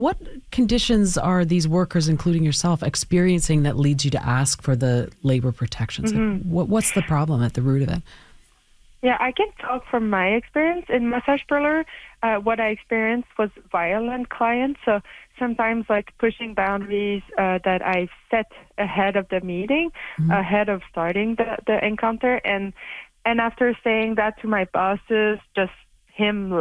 What conditions are these workers, including yourself, experiencing that leads you to ask for the labor protections? Like, what's the problem at the root of it? Yeah, I can talk from my experience in massage parlor. What I experienced was violent clients. So sometimes like pushing boundaries that I set ahead of the meeting, ahead of starting the encounter. And after saying that to my bosses, just him